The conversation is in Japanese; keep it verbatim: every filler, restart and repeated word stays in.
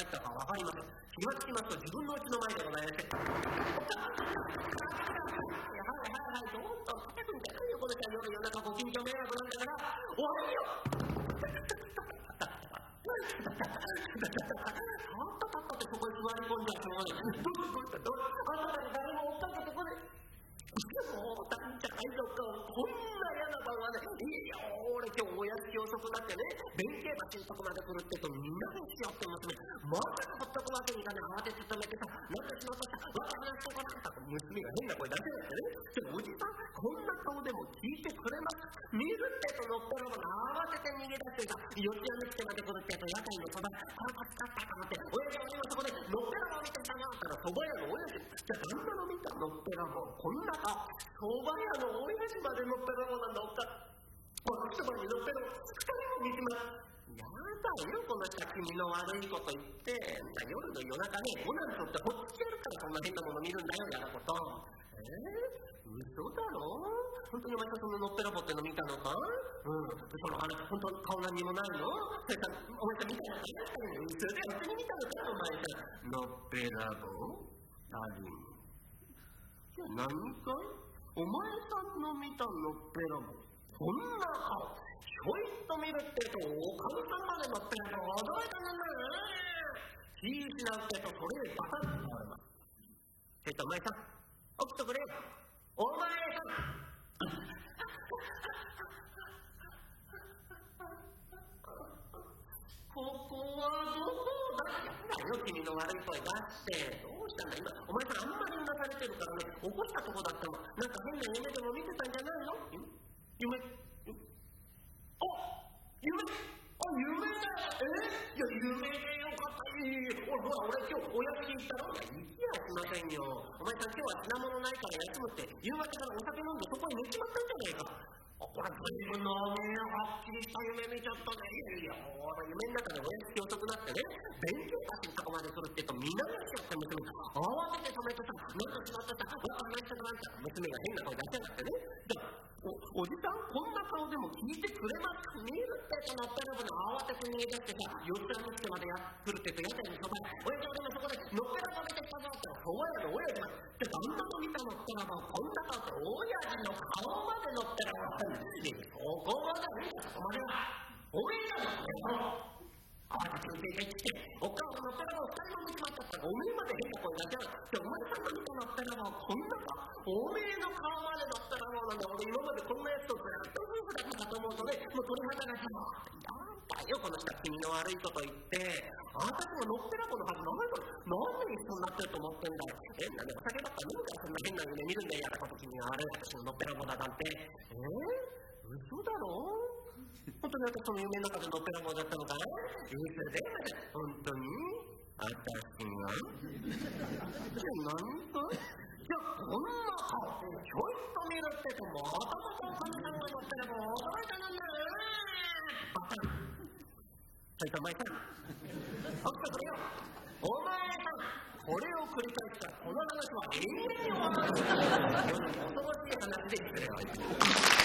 帰ったかわかりません。気がつきますと自分の家の前でございまして、はいはいはい、どんどん立てくんじゃないよ、この人は夜夜中ご近所迷惑なんだから、終わりよ。たったたったってそこに座り込んじゃうのに、どうしたどうしたどうした、あなたに誰も追っかけてこねえ。もうたんじゃないぞか、こんな嫌な晩はね、いいよ、俺今日おやつ気遅くなってね、弁慶橋のとこまで来るってとみんなでしよって娘、まさかほっとくわけにいかねえ、慌てて止めてさ、なんかしまったさ、わか話してこなかった娘が変な声出せないってね。でもおじさん、こんな顔でも聞いてくれますか。見るってとのっぺらぼうが慌てて逃げ出してさ、四谷の地点まで来るってと屋台のそば、ああ使ったかなって、親父は今そこでのっぺらぼう見てたなったら、蕎麦屋の親父、じゃあ旦那の見たのっぺらぼう、こんな顔、蕎麦屋の親父までのっぺらぼうなんだおっか。私そばにのっぺらぼう、二人も見てます。やだよ、この人は気味の悪いこと言って。夜の夜中ね、オナニーとってほっつけるからそんな変なもの見るんだよ、やなこと。えー、嘘だろ。本当にお前さんそののっぺらぼうっての見たのか。うん、その話、本当に顔何にもないの。それからお前さん見たのか。それでうちに見たのか、お前さん。のっぺらぼうある。じゃあ何かい、お前さんの見たのっぺらぼう、そんな顔ひょいっと見るってと、おかみさんまで乗ってると驚いたもんだよね。気失うってと、それでバタッと倒れます。ちょっとお前さん、起きてくれよ。お前さんここはどこだ。やったよ、君の悪い声出して。どうしたんだ今、お前さんあんまりうなされてるからね、起こしたとこだったの。なんか変な夢でも見てたんじゃないの。夢、あ、夢、あ、夢だ。え、いや、夢でよかった。いい、ほら、俺今日おやつに行ったろ。いや、行きやしませんよ。お前さん今日は品物ないから休むって、夕方からお酒飲んでそこに寝ちまったんじゃないか。あ、これ随分のおめえはっきりした夢見ちゃったね。いやいや、ほら、夢の中でおやつ気遅くなってね、弁慶橋のとこまで来るってと、みんながしちゃった娘が慌てて止めてさ、なんかしまったさ、わかんない人なんだ。娘が変な声出せなくてね。じゃあお, おじさん、こんな顔でも聞いてくれますか。見るってとのっぺらぼうの慌てて逃げ出してさ、四つ谷の地点までや来るってと屋台のそばへ、親父俺もそこでのっぺらぼう見てきたぞって、お前らの親父がじゃあ旦那と見たのっぺらぼう、こんな顔って親父の顔までのっぺらぼう、そこまで見たそこまではおめえらのっぺらぼう。ああ、休憩できて、お母さんのっぺらぼう二人も見ちまったったら、おめえまで変な声出せなくて、お前さんが見たのっぺらぼう、こんなか、おめえの顔までのっぺらぼうなんだ。俺今までこんなやつとずっと夫婦だったかと思うとね、もう鳥肌がさ、なんだよ、この人は気味の悪いこと言って、あなたたちものっぺらぼうのはずなんで一緒になってると思ってんだよ。え、なんでお酒ばっか飲むからそんな変な夢見るんだよ、やだこと気味が悪い。私ののっぺらぼうだなんて。えー、嘘だろ。本当に私その夢の中でのっぺらぼうだったのかい。嘘で本当に私が何か、いや、こんな顔ひょいっと見るってと、またまたおかみさんがのっぺらぼう驚いたなんだよね。バカ、そいつお前さん起きてくれよ。お前さん、これを繰り返したらこの話は永遠に終わらない。恐ろしい話で失礼をいたします。